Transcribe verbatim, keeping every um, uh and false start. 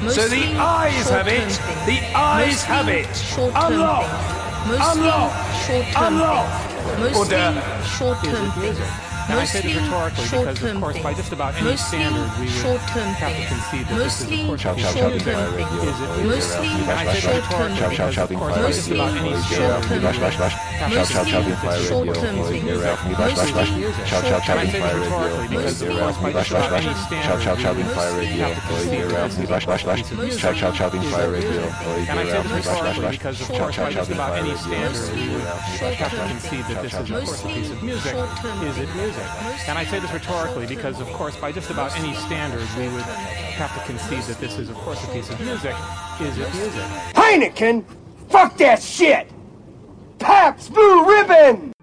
So the eyes have it. The eyes have it. Unlock. Unlock. Unlock. Mostly short-term things. And I say this rhetorically because, of course, by just about any standard, we would have to concede that this is, of course, Ciao, ciao, ciao, is it music? Mostly And I say this rhetorically because, of course, by just about any standard, we would have to concede that this is, of course, a piece of music. Ciao, ciao, ciao, And I say this rhetorically because, of course, by just about any standard, Ciao, ciao, we would Fire Radio. have to concede that this is, of course, a piece of music. Ciao, ciao, ciao, Fire Radio. And I say this rhetorically because, of course, by just about any standard, we would have to concede that this is, of course, a piece of music. Is it music? And I say this rhetorically because, of course, by just about any standard, we would have to concede that this is, of course, a piece of music. Is it music? Heineken? Fuck that shit! Pabst Blue Ribbon!